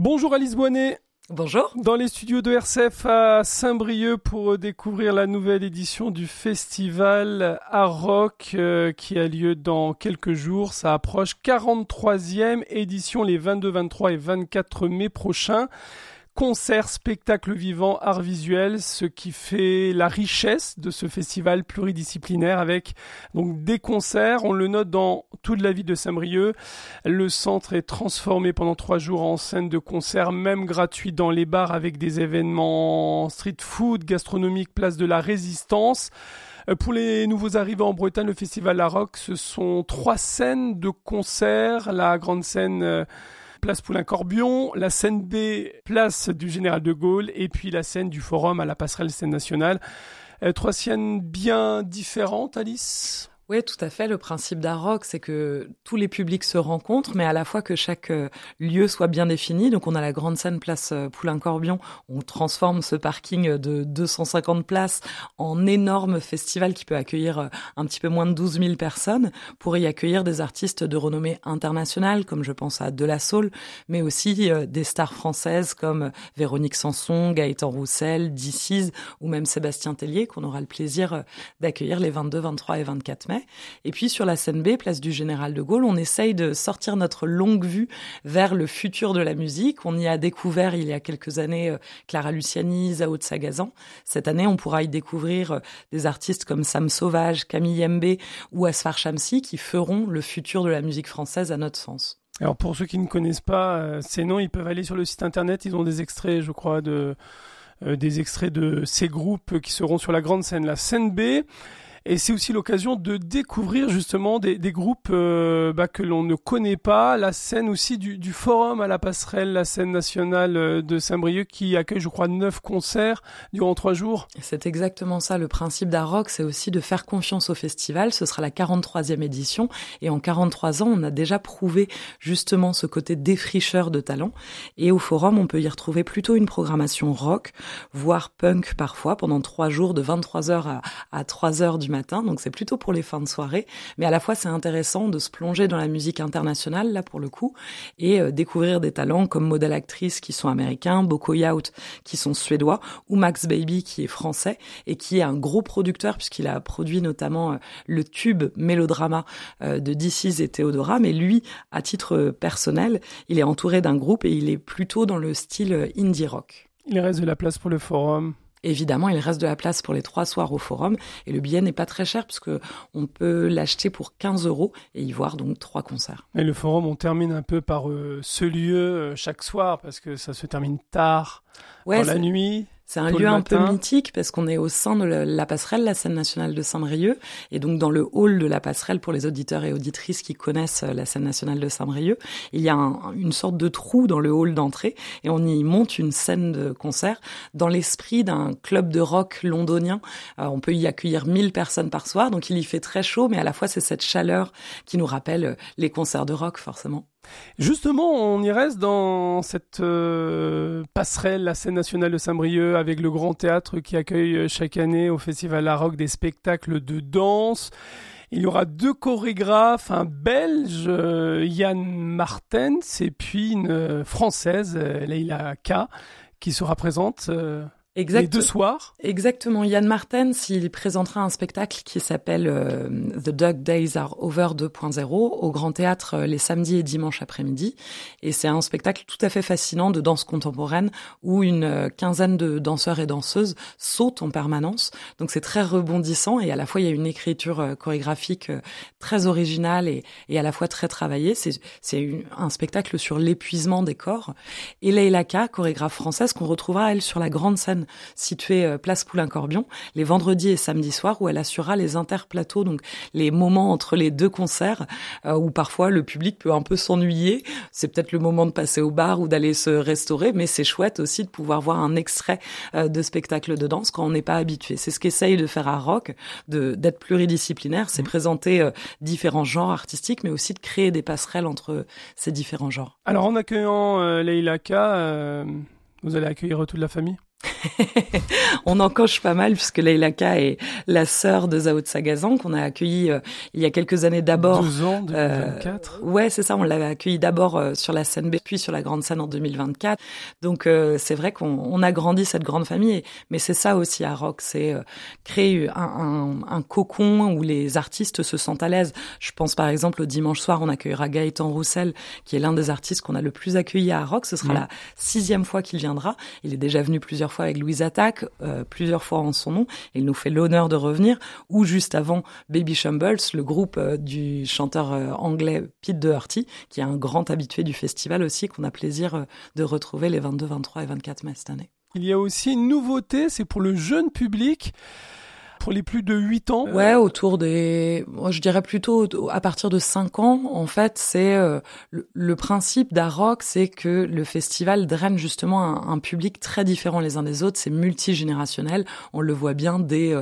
Bonjour Alice Boinet. Bonjour. Dans les studios de RCF à Saint-Brieuc pour découvrir la nouvelle édition du festival Art Rock qui a lieu dans quelques jours. Ça approche 43e édition les 22, 23 et 24 mai prochains. Concerts, spectacles vivants, art visuel, ce qui fait la richesse de ce festival pluridisciplinaire avec donc des concerts. On le note dans toute la ville de Saint-Brieuc. Le centre est transformé pendant 3 jours en scène de concerts, même gratuits dans les bars avec des événements street food, gastronomique, place de la Résistance. Pour les nouveaux arrivants en Bretagne, le festival Art Rock, ce sont 3 scènes de concerts. La grande scène place Poulain-Corbion, la scène B, place du Général de Gaulle, et puis la scène du Forum à la passerelle scène nationale. 3 scènes bien différentes, Alice ? Oui, tout à fait. Le principe d'Art Rock, c'est que tous les publics se rencontrent, mais à la fois que chaque lieu soit bien défini. Donc, on a la grande scène place Poulain-Corbion. On transforme ce parking de 250 places en énorme festival qui peut accueillir un petit peu moins de 12 000 personnes pour y accueillir des artistes de renommée internationale, comme je pense à De La Saule, mais aussi des stars françaises comme Véronique Sanson, Gaëtan Roussel, DC's ou même Sébastien Tellier, qu'on aura le plaisir d'accueillir les 22, 23 et 24 mai. Et puis sur la scène B, place du Général de Gaulle, on essaye de sortir notre longue vue vers le futur de la musique. On y a découvert il y a quelques années Clara Luciani, Zao de Sagazan. Cette année, on pourra y découvrir des artistes comme Sam Sauvage, Camille Mbé ou Asfar Shamsi qui feront le futur de la musique française à notre sens. Alors pour ceux qui ne connaissent pas ces noms, ils peuvent aller sur le site internet, ils ont des extraits, je crois, des extraits de ces groupes qui seront sur la grande scène, la scène B. Et c'est aussi l'occasion de découvrir justement des groupes que l'on ne connaît pas. La scène aussi du Forum à la passerelle, la scène nationale de Saint-Brieuc qui accueille, je crois, 9 concerts durant 3 jours. C'est exactement ça. Le principe d'Art Rock, c'est aussi de faire confiance au festival. Ce sera la 43e édition. Et en 43 ans, on a déjà prouvé justement ce côté défricheur de talent. Et au Forum, on peut y retrouver plutôt une programmation rock, voire punk parfois, pendant 3 jours de 23h à 3h du matin, donc c'est plutôt pour les fins de soirée, mais à la fois c'est intéressant de se plonger dans la musique internationale, là pour le coup, et découvrir des talents comme Model Actrice qui sont américains, Boko Yacht qui sont suédois, ou Max Baby qui est français, et qui est un gros producteur puisqu'il a produit notamment le tube Mélodrama de DC's et Théodora, mais lui, à titre personnel, il est entouré d'un groupe et il est plutôt dans le style indie rock. Il reste de la place pour le Forum. Évidemment, il reste de la place pour les 3 soirs au Forum et le billet n'est pas très cher puisque on peut l'acheter pour 15 € et y voir donc 3 concerts. Et le Forum, on termine un peu par ce lieu chaque soir parce que ça se termine tard dans la nuit. C'est un lieu un peu mythique parce qu'on est au sein de la passerelle, la scène nationale de Saint-Brieuc. Et donc, dans le hall de la passerelle, pour les auditeurs et auditrices qui connaissent la scène nationale de Saint-Brieuc, il y a une sorte de trou dans le hall d'entrée et on y monte une scène de concert dans l'esprit d'un club de rock londonien. On peut y accueillir 1000 personnes par soir. Donc, il y fait très chaud, mais à la fois, c'est cette chaleur qui nous rappelle les concerts de rock, forcément. Justement, on y reste dans cette passerelle, la scène nationale de Saint-Brieuc, avec le Grand Théâtre qui accueille chaque année au Festival Art Rock des spectacles de danse. Il y aura 2 chorégraphes, un Belge, Yann Martens, et puis une Française, Leïla K, qui sera présente les 2 soirs. Exactement. Yann Martens, il présentera un spectacle qui s'appelle The Dog Days Are Over 2.0 au Grand Théâtre les samedis et dimanches après-midi. Et c'est un spectacle tout à fait fascinant de danse contemporaine où une quinzaine de danseurs et danseuses sautent en permanence. Donc c'est très rebondissant et à la fois il y a une écriture chorégraphique très originale et à la fois très travaillée. C'est un spectacle sur l'épuisement des corps. Et Leïla K, chorégraphe française, qu'on retrouvera elle sur la grande scène située place Poulain-Corbion, les vendredis et samedis soirs, où elle assurera les interplateaux, donc les moments entre les 2 concerts, où parfois le public peut un peu s'ennuyer. C'est peut-être le moment de passer au bar ou d'aller se restaurer, mais c'est chouette aussi de pouvoir voir un extrait de spectacle de danse quand on n'est pas habitué. C'est ce qu'essaye de faire Art Rock, d'être pluridisciplinaire, c'est présenter différents genres artistiques, mais aussi de créer des passerelles entre ces différents genres. Alors en accueillant Leïla K, vous allez accueillir toute la famille ? On en coche pas mal puisque Leila K est la sœur de Zao Tsagazan qu'on a accueilli il y a quelques années d'abord. 2 ans, 2024. Ouais, c'est ça. On l'avait accueilli d'abord sur la scène B, puis sur la grande scène en 2024. Donc c'est vrai qu'on a grandi cette grande famille. Mais c'est ça aussi à Rock, c'est créer un cocon où les artistes se sentent à l'aise. Je pense par exemple au dimanche soir, on accueillera Gaëtan Roussel, qui est l'un des artistes qu'on a le plus accueilli à Rock. Ce sera la 6e fois qu'il viendra. Il est déjà venu plusieurs fois avec Louise Attaque, plusieurs fois en son nom. Il nous fait l'honneur de revenir. Ou juste avant, Baby Shambles, le groupe du chanteur anglais Pete Doherty, qui est un grand habitué du festival aussi, qu'on a plaisir de retrouver les 22, 23 et 24 mai cette année. Il y a aussi une nouveauté, c'est pour le jeune public. Pour les plus de 8 ans. Ouais, autour des, moi, je dirais plutôt à partir de 5 ans. En fait, c'est le principe d'Arock, c'est que le festival draine justement un public très différent les uns des autres. C'est multigénérationnel. On le voit bien dès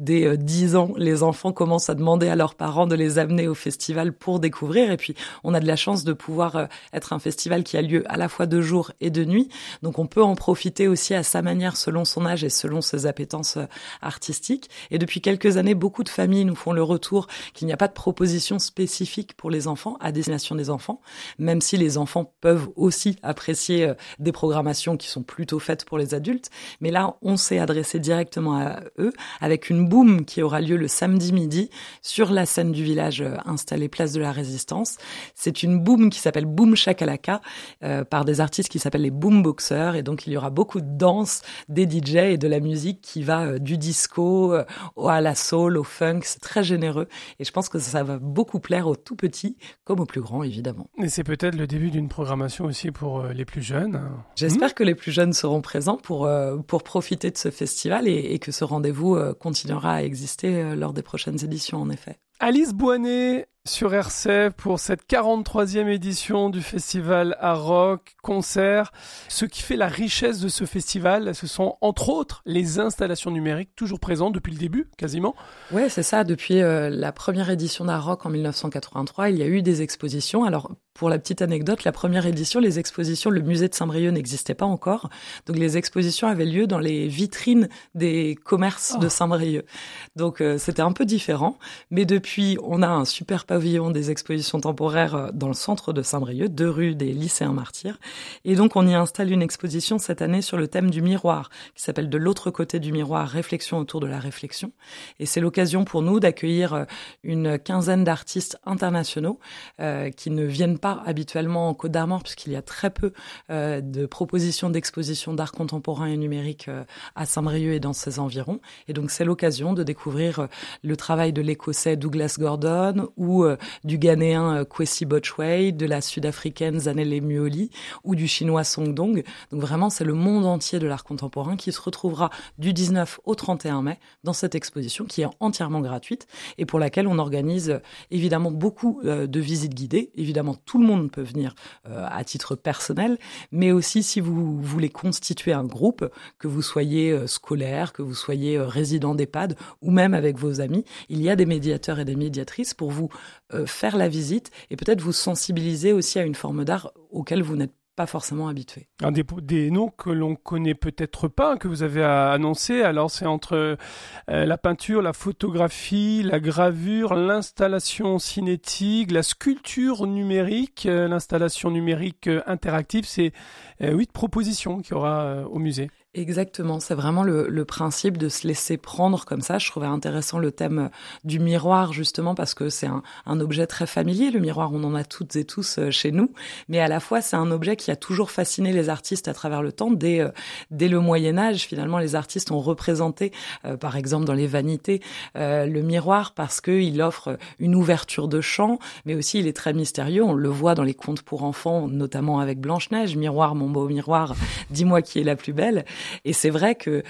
10 ans, les enfants commencent à demander à leurs parents de les amener au festival pour découvrir. Et puis, on a de la chance de pouvoir être un festival qui a lieu à la fois de jour et de nuit. Donc, on peut en profiter aussi à sa manière, selon son âge et selon ses appétences artistiques. Et depuis quelques années, beaucoup de familles nous font le retour qu'il n'y a pas de proposition spécifique pour les enfants, à destination des enfants, même si les enfants peuvent aussi apprécier des programmations qui sont plutôt faites pour les adultes. Mais là, on s'est adressé directement à eux avec une boom qui aura lieu le samedi midi sur la scène du village installée Place de la Résistance. C'est une boom qui s'appelle Boom Shakalaka par des artistes qui s'appellent les Boomboxers. Et donc, il y aura beaucoup de danse, des DJ et de la musique qui va du disco à la soul, au funk, c'est très généreux et je pense que ça va beaucoup plaire aux tout petits comme aux plus grands évidemment. Et c'est peut-être le début d'une programmation aussi pour les plus jeunes. J'espère que les plus jeunes seront présents pour profiter de ce festival et que ce rendez-vous continuera à exister lors des prochaines éditions en effet. Alice Boisnet sur RCF pour cette 43e édition du festival Arock concert. Ce qui fait la richesse de ce festival, ce sont entre autres les installations numériques toujours présentes depuis le début, quasiment. Ouais, c'est ça. Depuis la première édition d'Arock en 1983, il y a eu des expositions. Alors, pour la petite anecdote, la première édition, les expositions, le musée de Saint-Brieuc n'existait pas encore. Donc, les expositions avaient lieu dans les vitrines des commerces de Saint-Brieuc. Donc, c'était un peu différent. Mais depuis, on a un super pavillon des expositions temporaires dans le centre de Saint-Brieuc, 2 rue des Lycéens Martyrs. Et donc, on y installe une exposition cette année sur le thème du miroir, qui s'appelle De l'autre côté du miroir, réflexion autour de la réflexion. Et c'est l'occasion pour nous d'accueillir une quinzaine d'artistes internationaux qui ne viennent pas habituellement en Côte d'Armor, puisqu'il y a très peu de propositions d'exposition d'art contemporain et numérique à Saint-Brieuc et dans ses environs. Et donc, c'est l'occasion de découvrir le travail de l'Écossais Douglas Gordon ou du Ghanéen Kwesi Botchway, de la Sud-Africaine Zanele Muoli ou du Chinois Song Dong. Donc vraiment, c'est le monde entier de l'art contemporain qui se retrouvera du 19 au 31 mai dans cette exposition qui est entièrement gratuite et pour laquelle on organise évidemment beaucoup de visites guidées. Évidemment, tout le monde peut venir à titre personnel, mais aussi si vous voulez constituer un groupe, que vous soyez scolaire, que vous soyez résident d'EHPAD ou même avec vos amis, il y a des médiateurs et des médiatrices pour vous faire la visite et peut-être vous sensibiliser aussi à une forme d'art auquel vous n'êtes pas forcément habitué. Des noms que l'on connaît peut-être pas, que vous avez annoncé. Alors c'est entre la peinture, la photographie, la gravure, l'installation cinétique, la sculpture numérique, l'installation numérique interactive. C'est 8 propositions qu'il y aura au musée. Exactement, c'est vraiment le principe de se laisser prendre comme ça. Je trouvais intéressant le thème du miroir justement parce que c'est un objet très familier. Le miroir, on en a toutes et tous chez nous, mais à la fois c'est un objet qui a toujours fasciné les artistes à travers le temps. Dès le Moyen-Âge, finalement, les artistes ont représenté, par exemple dans les vanités, le miroir parce qu'il offre une ouverture de champ, mais aussi il est très mystérieux. On le voit dans les contes pour enfants, notamment avec Blanche-Neige. Miroir, mon beau miroir, dis-moi qui est la plus belle. Et c'est vrai que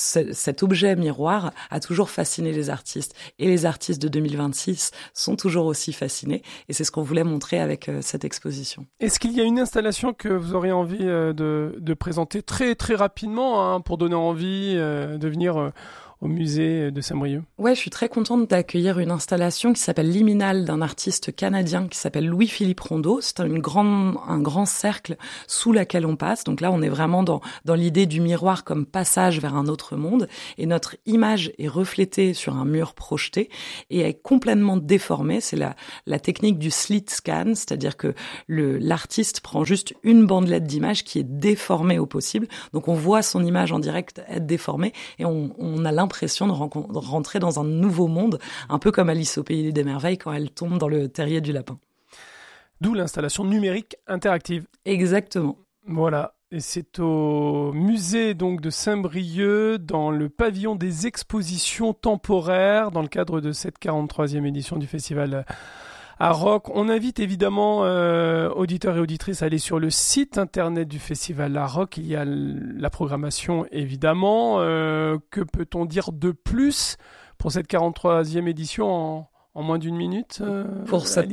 cet objet miroir a toujours fasciné les artistes. Et les artistes de 2026 sont toujours aussi fascinés. Et c'est ce qu'on voulait montrer avec cette exposition. Est-ce qu'il y a une installation que vous auriez envie de présenter très, très rapidement pour donner envie de venir au musée de Saint-Brieuc. Ouais, je suis très contente d'accueillir une installation qui s'appelle Liminal d'un artiste canadien qui s'appelle Louis-Philippe Rondeau. C'est un grand cercle sous lequel on passe. Donc là, on est vraiment dans l'idée du miroir comme passage vers un autre monde. Et notre image est reflétée sur un mur projeté et est complètement déformée. C'est la technique du slit scan, c'est-à-dire que l'artiste prend juste une bandelette d'image qui est déformée au possible. Donc on voit son image en direct être déformée et on a l'impression de rentrer dans un nouveau monde, un peu comme Alice au pays des merveilles quand elle tombe dans le terrier du lapin. D'où l'installation numérique interactive. Exactement. Voilà. Et c'est au musée donc de Saint-Brieuc, dans le pavillon des expositions temporaires, dans le cadre de cette 43e édition du festival Arrock. On invite évidemment auditeurs et auditrices à aller sur le site internet du festival Arrock. Il y a la programmation évidemment. Que peut-on dire de plus pour cette 43e édition en moins d'une minute, pour cette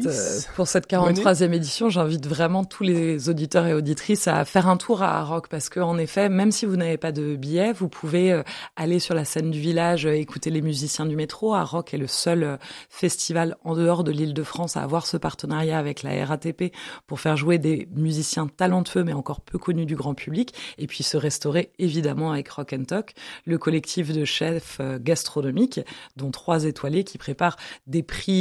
43e édition, j'invite vraiment tous les auditeurs et auditrices à faire un tour à Arrock parce que, en effet, même si vous n'avez pas de billet, vous pouvez aller sur la scène du village, écouter les musiciens du métro. Arrock est le seul festival en dehors de l'Île-de-France à avoir ce partenariat avec la RATP pour faire jouer des musiciens talentueux mais encore peu connus du grand public et puis se restaurer évidemment avec Rock and Talk, le collectif de chefs gastronomiques, dont 3 étoilés qui préparent des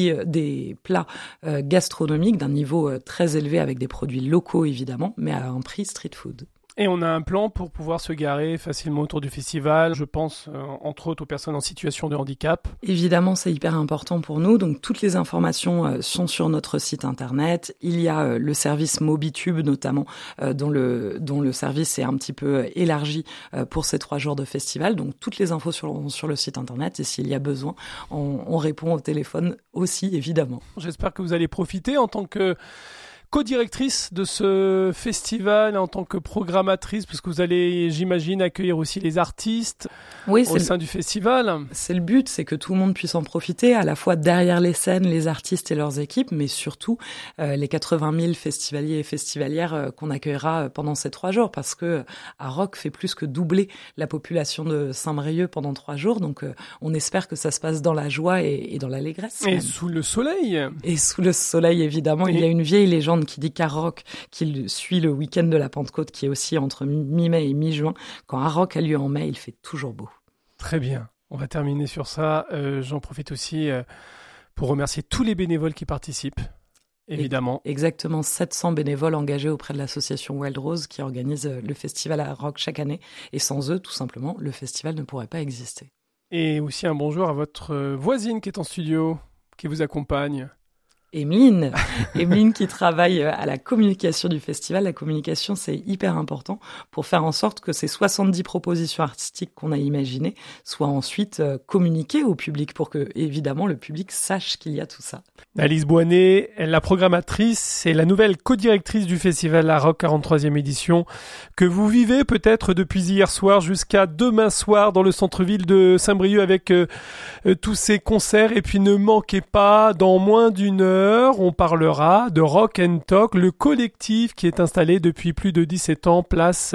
plats gastronomiques d'un niveau très élevé avec des produits locaux évidemment, mais à un prix street food. Et on a un plan pour pouvoir se garer facilement autour du festival. Je pense entre autres aux personnes en situation de handicap. Évidemment, c'est hyper important pour nous. Donc toutes les informations sont sur notre site internet. Il y a le service Mobitube notamment, dont le service est un petit peu élargi pour ces 3 jours de festival. Donc toutes les infos sur le site internet. Et s'il y a besoin, on répond au téléphone aussi, évidemment. J'espère que vous allez profiter en tant que co-directrice de ce festival, en tant que programmatrice, parce que vous allez, j'imagine, accueillir aussi les artistes au sein du festival. C'est le but, c'est que tout le monde puisse en profiter, à la fois derrière les scènes, les artistes et leurs équipes, mais surtout les 80 000 festivaliers et festivalières qu'on accueillera pendant ces 3 jours, parce que Arrock fait plus que doubler la population de Saint-Brieuc pendant 3 jours, donc on espère que ça se passe dans la joie et dans l'allégresse. Et sous le soleil. Et sous le soleil, évidemment. Il y a une vieille légende qui dit qu'Arrock, qui suit le week-end de la Pentecôte, qui est aussi entre mi-mai et mi-juin, quand Arrock a lieu en mai, il fait toujours beau. Très bien. On va terminer sur ça. J'en profite aussi pour remercier tous les bénévoles qui participent, évidemment. Exactement, 700 bénévoles engagés auprès de l'association Wild Rose qui organise le festival Arrock chaque année. Et sans eux, tout simplement, le festival ne pourrait pas exister. Et aussi un bonjour à votre voisine qui est en studio, qui vous accompagne. Emeline qui travaille à la communication du festival. La communication, c'est hyper important pour faire en sorte que ces 70 propositions artistiques qu'on a imaginées soient ensuite communiquées au public pour que, évidemment, le public sache qu'il y a tout ça. Alice Boinet, la programmatrice et la nouvelle co-directrice du festival Arrock 43e édition que vous vivez peut-être depuis hier soir jusqu'à demain soir dans le centre-ville de Saint-Brieuc avec tous ces concerts. Et puis ne manquez pas, dans moins d'une heure, on parlera de Rock and Talk, le collectif qui est installé depuis plus de 17 ans, place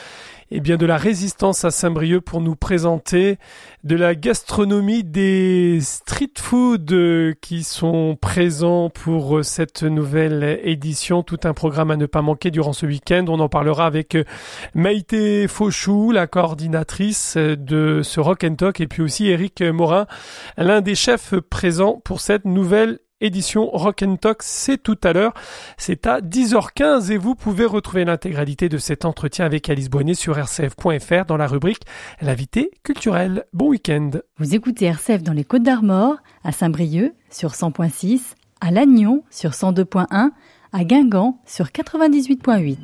de la Résistance à Saint-Brieuc pour nous présenter de la gastronomie, des street food qui sont présents pour cette nouvelle édition. Tout un programme à ne pas manquer durant ce week-end. On en parlera avec Maïté Fauchou, la coordinatrice de ce Rock and Talk, et puis aussi Éric Morin, l'un des chefs présents pour cette nouvelle édition Rock and Talk. C'est tout à l'heure, c'est à 10h15 et vous pouvez retrouver l'intégralité de cet entretien avec Alice Boinet sur rcf.fr dans la rubrique L'invité culturel. Bon week-end. Vous écoutez RCF dans les Côtes-d'Armor, à Saint-Brieuc sur 100.6, à Lannion sur 102.1, à Guingamp sur 98.8.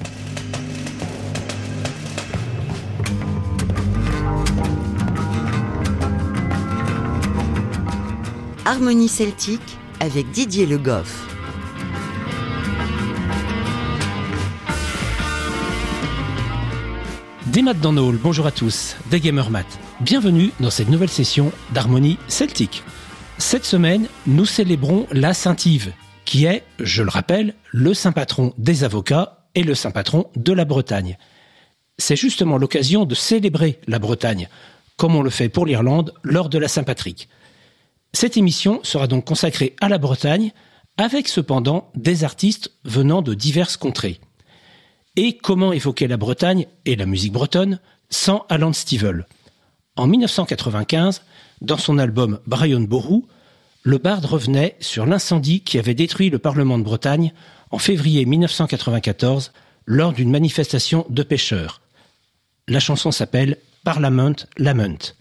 Harmonie celtique avec Didier Le Goff. Des maths dans nos halls, bonjour à tous, des Gamer Maths. Bienvenue dans cette nouvelle session d'Harmonie celtique. Cette semaine, nous célébrons la Saint-Yves, qui est, je le rappelle, le saint patron des avocats et le saint patron de la Bretagne. C'est justement l'occasion de célébrer la Bretagne. comme on le fait pour l'Irlande lors de la Saint-Patrick. Cette émission sera donc consacrée à la Bretagne, avec cependant des artistes venant de diverses contrées. Et comment évoquer la Bretagne et la musique bretonne sans Alan Stivell ? En 1995, dans son album Brian Boru, le barde revenait sur l'incendie qui avait détruit le Parlement de Bretagne en février 1994 lors d'une manifestation de pêcheurs. La chanson s'appelle Parliament Lament.